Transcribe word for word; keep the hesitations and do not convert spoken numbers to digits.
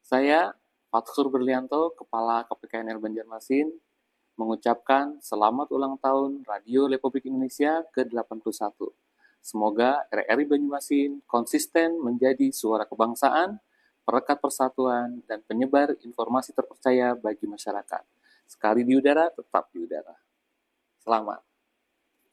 Saya, Fathur Berlianto, Kepala K P K N L Banjarmasin, mengucapkan selamat ulang tahun Radio Republik Indonesia ke delapan puluh satu. Semoga R R I Banjarmasin konsisten menjadi suara kebangsaan, perekat persatuan, dan penyebar informasi terpercaya bagi masyarakat. Sekali di udara, tetap di udara. Selamat.